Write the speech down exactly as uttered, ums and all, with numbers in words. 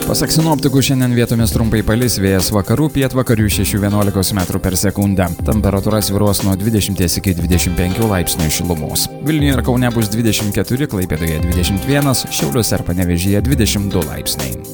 Pasak sinoptikų, šiandien vietomis trumpai palis, vėjas vakarų pietvakarių šešių vienuolikos metrų per sekundę. Temperatūra svyruos nuo dvidešimties iki dvidešimt penkių laipsnių šilumos. Vilniuje ir Kaune bus dvidešimt keturi, Klaipėdoje dvidešimt vienas, Šiauliuose ir Panevėžyje dvidešimt du laipsniai.